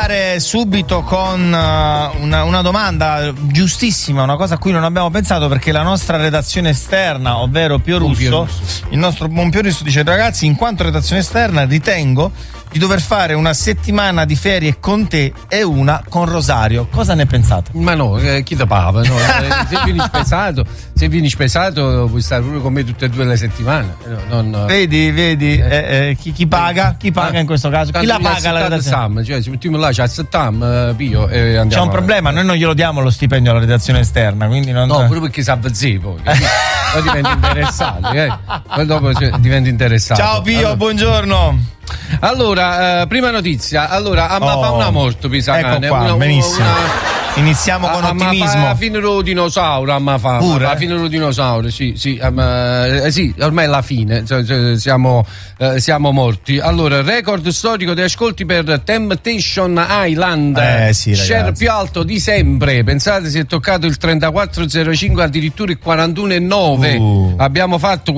iniziare subito con una domanda giustissima, una cosa a cui non abbiamo pensato, perché la nostra redazione esterna, ovvero Pio Russo, il nostro buon Pio Russo dice: ragazzi, in quanto redazione esterna ritengo di dover fare una settimana di ferie con te e una con Rosario. Cosa ne pensate? Ma no, chi te pava? No? Se vieni spesato puoi stare proprio con me tutte e due le settimane. Vedi, chi paga? Chi paga in questo caso? Chi la paga la redazione? Cioè, ci mettiamo là, ci accettiamo, Pio, e andiamo. C'è un problema, noi non glielo diamo lo stipendio alla redazione esterna, quindi non. No, proprio perché sa poi. Poi diventi interessato, Poi dopo diventi interessato. Ciao Pio, buongiorno. Allora, prima notizia. Allora, fa una morte, Pisacane. Ecco qua, benissimo. Iniziamo con ottimismo. La fine dello dinosauro, pure? La fine dello dinosauro, sì, ormai è la fine, siamo morti. Allora, record storico di ascolti per Temptation Island. Sì, share più alto di sempre. Pensate, si è toccato il 34,05, addirittura il 41,9. Abbiamo fatto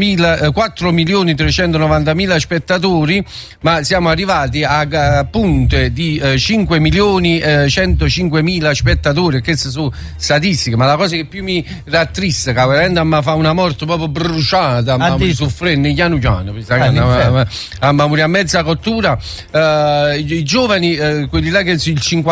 4.390.000 spettatori, ma siamo arrivati a punte di 5.105.000 spettatori, che sono statistiche, ma la cosa che più mi rattrista, che veramente mi fa una morte proprio bruciata, mi soffrendo piano a morire a mezza cottura. I giovani, quelli là, che il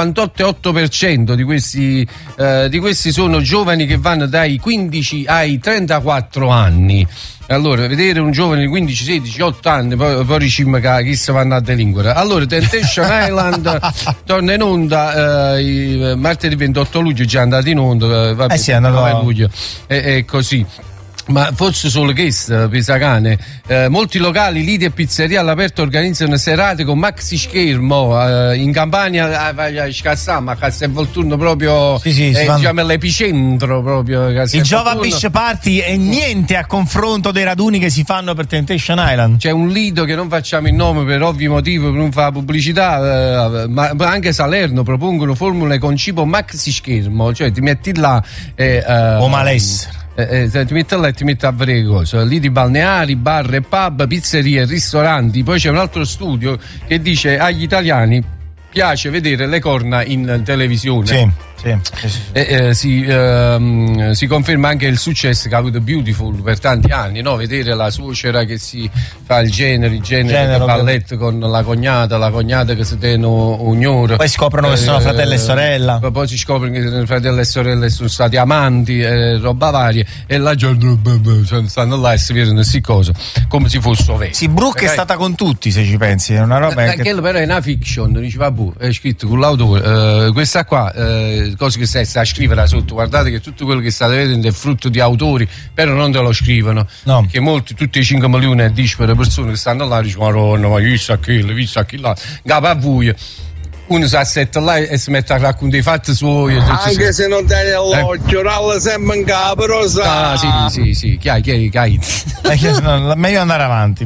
58,8% di questi sono giovani che vanno dai 15 ai 34 anni. Allora, vedere un giovane di 15, 16, 8 anni, poi diciamo che chi se vanno a delinquere. Allora, Temptation Island torna in onda martedì 28 luglio, già è andato in onda, sì, è andato luglio, e così. Ma forse solo questo, Pisacane, molti locali, lidi e pizzerie all'aperto organizzano serate con maxi schermo. In Campania scassiamo a Castelvolturno proprio, diciamo l'epicentro proprio. Il Jova Beach Party è niente a confronto dei raduni che si fanno per Temptation Island. C'è un lido che non facciamo il nome per ovvi motivi, per non fare pubblicità, ma anche Salerno propongono formule con cibo maxi schermo, cioè ti metti là o malessere. Ti metti là e ti metti a vedere cose lì, di balneari, bar e pub, pizzerie, ristoranti. Poi c'è un altro studio che dice: agli italiani piace vedere le corna in televisione. Si conferma anche il successo che ha avuto Beautiful per tanti anni, no? Vedere la suocera che si fa il genere di balletto con la cognata che si tiene un'ora. Poi scoprono che sono fratello e sorella. Poi si scoprono che fratello e sorelle sono stati amanti, roba varie, e la giorno stanno là e si vedono queste cose come se fossero veri. Sì, Brooke è stata con tutti, se ci pensi, è una roba che però è una fiction, dice vabbè, è scritto con l'autore. Questa qua, cose che stai a scrivere sotto, guardate che tutto quello che state vedendo è frutto di autori, però non te lo scrivono, no. Perché tutti i 5 milioni e 10 persone che stanno là dicono: Maronna, ma visto chi là, gaba a voi. Uno si assetta là e si mette a raccontare i fatti suoi. Anche se non dai l'occhio, ralla sempre in capo, lo sa. Sì, chi hai? Meglio andare avanti.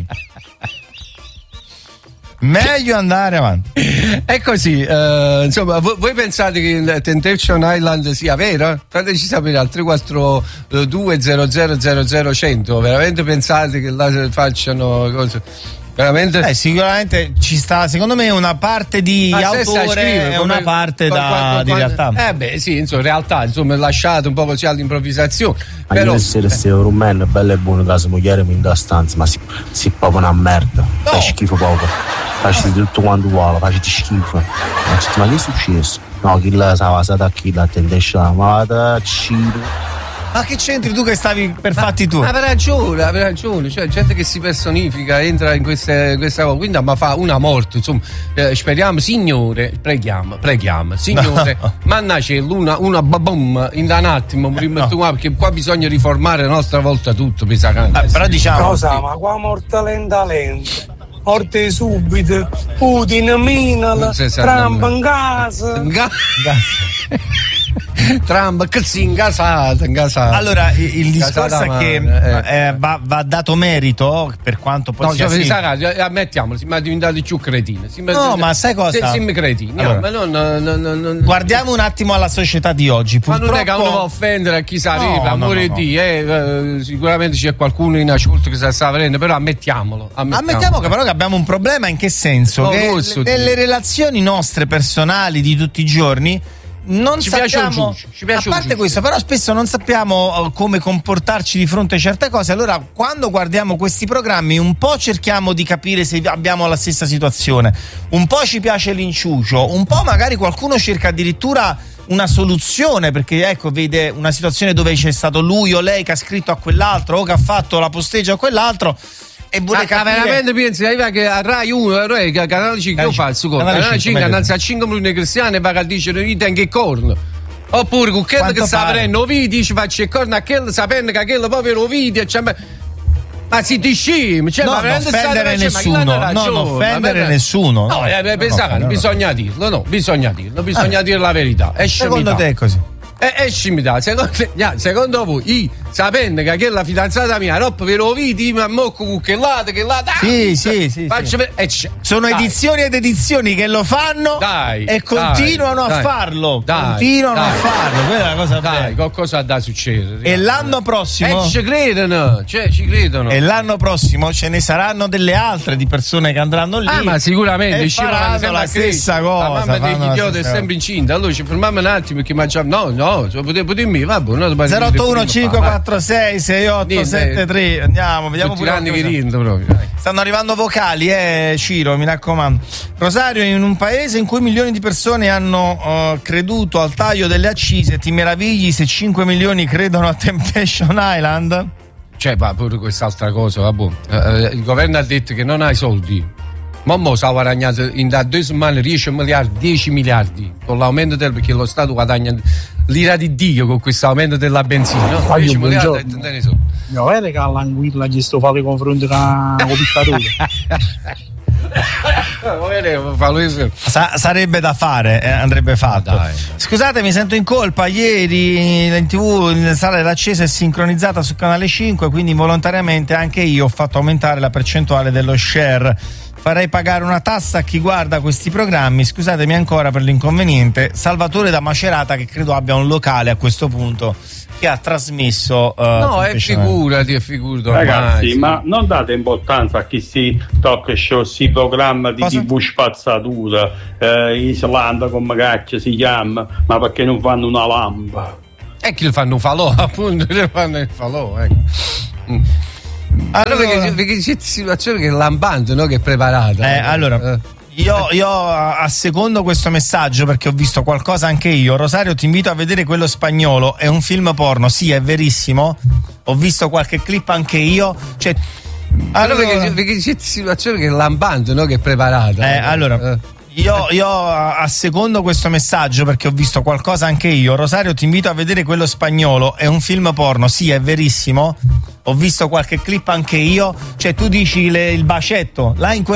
Meglio andare avanti. È così, insomma, voi pensate che Temptation Island sia vera? Fateci sapere al 342 00 100. Veramente pensate che là facciano cose? Veramente? Sicuramente ci sta, secondo me, una parte di autore e una parte di realtà. Sì, insomma, realtà, insomma, lasciate un po' così all'improvvisazione. Però essere Euroman bello e buono da smogliare in da stanza, ma si proprio una merda. No. Fai schifo poco. Facci tutto quanto vuole, facci schifo. Ma che è successo? No, chi la sa da chi la Temptation, ma da ciro. Ma che c'entri tu che stavi per fatti tu? Aveva ragione, cioè gente che si personifica, entra in questa cosa, quindi ma fa una morte, insomma, speriamo, Signore, preghiamo, Signore, no. Mannacello, una babom, in un attimo, perché qua bisogna riformare la nostra volta tutto, però diciamo... Cosa, ma qua morta lenta. Morte subito, Putin, Minal, Trump in casa. Trump che si ingasato. Allora il discorso è che va dato merito per quanto poi ammettiamolo, siamo diventati più cretini. Ma sai cosa? Siamo cretini. Allora, non guardiamo un attimo alla società di oggi. Ma non è che uno va a offendere a chi sa arriva, amore di sicuramente c'è qualcuno in ascolto che sa avendo, però ammettiamo che però abbiamo un problema. In che senso? Che nelle relazioni nostre personali di tutti i giorni non ci sappiamo, a parte questo, però spesso non sappiamo come comportarci di fronte a certe cose. Allora, quando guardiamo questi programmi, un po' cerchiamo di capire se abbiamo la stessa situazione, un po' ci piace l'inciucio, un po' magari qualcuno cerca addirittura una soluzione, perché ecco, vede una situazione dove c'è stato lui o lei che ha scritto a quell'altro o che ha fatto la posteggia a quell'altro. E vuole capire... veramente pensi che a Rai 1, che Canale 5 io faccio Canale 5 annanzi a 5 milioni di cristiani e va a dire io tengo il corno, oppure con quello che sta avendo video ci faccio il corno a quello sapendo che quello povero video ma si discime, cioè, non offendere nessuno. Bisogna dirlo, bisogna dire la verità. Secondo te è così? È scimità. Secondo voi, sapendo che quella fidanzata mia troppo ve lo vedi, ma mocco con che lato sì. Sono edizioni ed edizioni che lo fanno e continuano a farlo. Continuano a farlo. Quella è la cosa bella. Qualcosa da succedere. E l'anno prossimo ci credono. E l'anno prossimo ce ne saranno delle altre di persone che andranno lì. Ma sicuramente e faranno la stessa cosa. La mamma degli idioti è sempre incinta. Allora ci fermiamo un attimo che mangiamo. No, potremmi, va buono. 081 546 6873. Andiamo, vediamo pure. Stanno arrivando vocali, Ciro, mi raccomando. Rosario, in un paese in cui milioni di persone hanno creduto al taglio delle accise, ti meravigli se 5 milioni credono a Temptation Island? Cioè, va pure quest'altra cosa, vabbè. Il governo ha detto che non ha i soldi. Mo sa guadagnato in da 2 settimane 10 miliardi con l'aumento perché lo Stato guadagna l'ira di Dio con questo aumento della benzina, no? 10 miliardi e te ne so. No, vede che all'anguilla gli sto fare confronto con il dittatore. Sarebbe da fare, andrebbe fatto. Scusate, mi sento in colpa. Ieri in TV in sala dell'accesa è sincronizzata su Canale 5, quindi volontariamente anche io ho fatto aumentare la percentuale dello share. Farei pagare una tassa a chi guarda questi programmi. Scusatemi ancora per l'inconveniente. Salvatore da Macerata, che credo abbia un locale a questo punto, che ha trasmesso no, figurati ragazzi, ma non date importanza a chi si talk show, si programma di TV spazzatura, Islanda come cacchio si chiama, ma perché non fanno una lampa? E chi fanno un falò, appunto, fanno il falò, ecco. Allora, perché c'è situazione che è lampante, no? Che è preparata. Allora io assecondo questo messaggio perché ho visto qualcosa anche io. Rosario, ti invito a vedere quello spagnolo, è un film porno. Sì, è verissimo, ho visto qualche clip anche io. Cioè, allora, perché c'è situazione che è lampante, no? Che è preparata. Io assecondo questo messaggio perché ho visto qualcosa anche io. Rosario, ti invito a vedere quello spagnolo, è un film porno. Sì, è verissimo, ho visto qualche clip anche io. Cioè, tu dici il bacetto là in